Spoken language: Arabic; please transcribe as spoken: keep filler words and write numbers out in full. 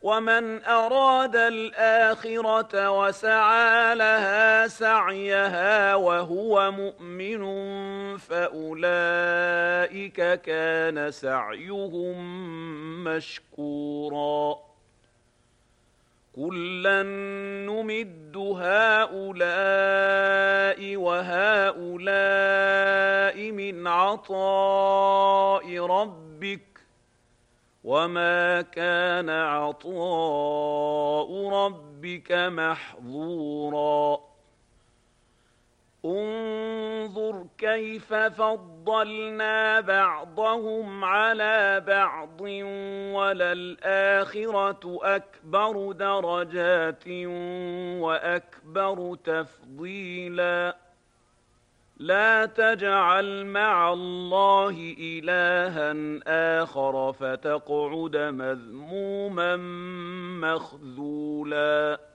ومن أراد الآخرة وسعى لها سعيها وهو مؤمن فأولئك كان سعيهم مشكورا كلا نمد هؤلاء وهؤلاء من عطاء ربك وما كان عطاء ربك محظورا انظر كيف فضلنا بعضهم على بعض وللآخرة أكبر درجات وأكبر تفضيلا لا تجعل مع الله إلها آخر فتقعد مذموما مخذولا